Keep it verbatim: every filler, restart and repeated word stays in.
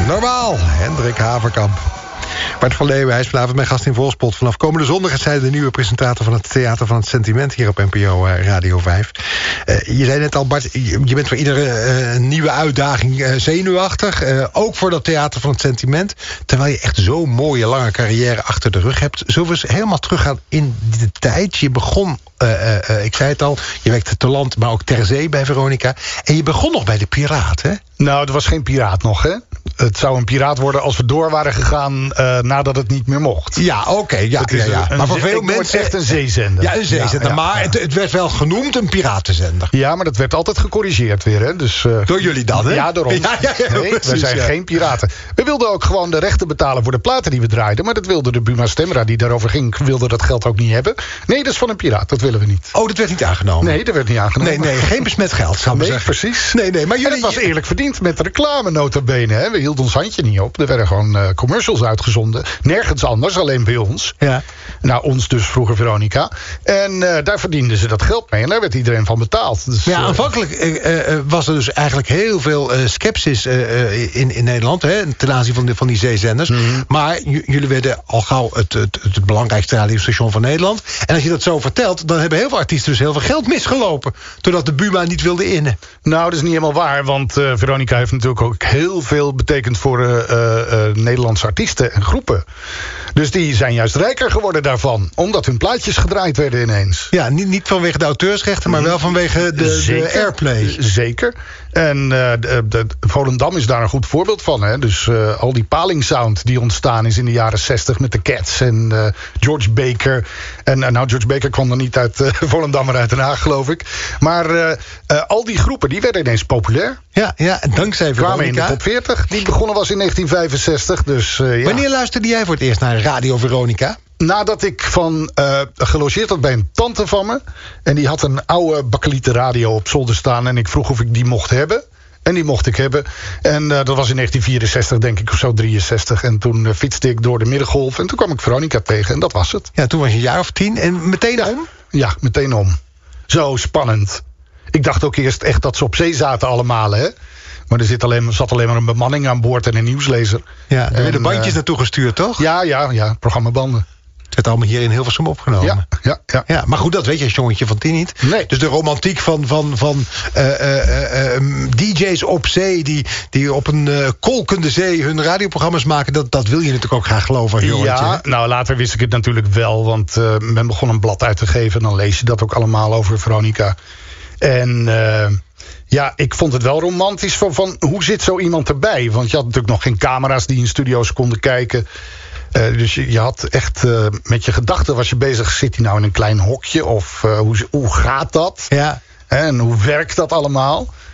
Normaal, Hendrik Haverkamp. Bart van Leeuwen, hij is vanavond mijn gast in Volspot. Vanaf komende zondag is hij de nieuwe presentator van het Theater van het Sentiment hier op N P O uh, Radio vijf. Uh, je zei net al, Bart, je bent voor iedere uh, nieuwe uitdaging uh, zenuwachtig. Uh, ook voor dat Theater van het Sentiment. Terwijl je echt zo'n mooie lange carrière achter de rug hebt. Zullen we eens helemaal teruggaan in de tijd? Je begon, uh, uh, uh, ik zei het al, je werkte te land, maar ook ter zee bij Veronica. En je begon nog bij de Piraat, hè? Nou, er was geen piraat nog, hè? Het zou een piraat worden als we door waren gegaan uh, nadat het niet meer mocht. Ja, oké. Okay, ja, ja, ja. Een, maar voor veel mensen mensen echt een zeezender. Ja, een zeezender. Ja, ja, maar ja. Het, het werd wel genoemd een piratenzender. Ja, maar dat werd altijd gecorrigeerd weer, hè? Dus, uh, door jullie dan, hè? Ja, door ons. Ja, ja, ja, nee, precies, we zijn ja. geen piraten. We wilden ook gewoon de rechten betalen voor de platen die we draaiden. Maar dat wilde de Buma Stemra, die daarover ging, wilde dat geld ook niet hebben. Nee, dat is van een piraat. Dat willen we niet. Oh, dat werd niet aangenomen? Nee, dat werd niet aangenomen. Nee, nee, geen besmet geld, zou ik nee, zeggen. Precies. Nee, nee, maar jullie... En het was eerlijk verdiend met de reclame, nota bene, hè? We hielden ons handje niet op. Er werden gewoon uh, commercials uitgezonden. Nergens anders, alleen bij ons. Ja. Nou, ons dus vroeger Veronica. En uh, daar verdienden ze dat geld mee. En daar werd iedereen van betaald. Dus, ja, aanvankelijk uh, uh, was er dus eigenlijk heel veel uh, sceptisch uh, in, in Nederland. Hè, ten aanzien van, de, van die zeezenders. Mm-hmm. Maar j- jullie werden al gauw het, het, het belangrijkste radiostation van Nederland. En als je dat zo vertelt, dan hebben heel veel artiesten dus heel veel geld misgelopen. Doordat de Buma niet wilde innen. Nou, dat is niet helemaal waar. Want uh, Veronica heeft natuurlijk ook heel veel betekend voor uh, uh, Nederlandse artiesten en groepen. Dus die zijn juist rijker geworden daarvan. Omdat hun plaatjes gedraaid werden ineens. Ja, niet, niet vanwege de auteursrechten, maar wel vanwege de, de airplay. Zeker. En uh, de, de, Volendam is daar een goed voorbeeld van. Hè? Dus uh, al die palingsound die ontstaan is in de jaren zestig met de Cats en uh, George Baker. En uh, nou, George Baker kwam dan niet uit uh, Volendam, maar uit Den Haag, geloof ik. Maar uh, uh, al die groepen, die werden ineens populair. Ja, ja, en dankzij Veronica. Kwamen in de top veertig. Die begonnen was in negentien vijfenzestig. Dus, uh, ja. Wanneer luisterde jij voor het eerst naar Radio Veronica? Nadat ik van uh, gelogeerd had bij een tante van me. En die had een oude bakkelieten radio op zolder staan. En ik vroeg of ik die mocht hebben. En die mocht ik hebben. En uh, dat was in negentien vierenzestig, denk ik, of zo, drieënzestig. En toen uh, fietste ik door de Middengolf. En toen kwam ik Veronica tegen. En dat was het. Ja, toen was je een jaar of tien. En meteen om? Ja, meteen om. Zo spannend. Ik dacht ook eerst echt dat ze op zee zaten allemaal, hè. Maar er zit alleen, zat alleen maar een bemanning aan boord en een nieuwslezer. Ja, er werden bandjes uh, naartoe gestuurd, toch? Ja, ja, ja, programmabanden. Het werd allemaal hier in Hilversum opgenomen. Ja, ja, ja. ja, maar goed, dat weet je als jongetje van tien niet. Nee. Dus de romantiek van, van, van uh, uh, uh, D J's op zee... die, die op een uh, kolkende zee hun radioprogramma's maken... dat, dat wil je natuurlijk ook graag geloven, jongetje. Ja, nou, later wist ik het natuurlijk wel. Want uh, men begon een blad uit te geven... en dan lees je dat ook allemaal over Veronica. En... Uh, Ja, ik vond het wel romantisch van, van hoe zit zo iemand erbij? Want je had natuurlijk nog geen camera's die in studio's konden kijken. Uh, dus je, je had echt uh, met je gedachten was je bezig. Zit hij nou in een klein hokje? Of uh, hoe, hoe gaat dat? Ja. En hoe werkt dat allemaal?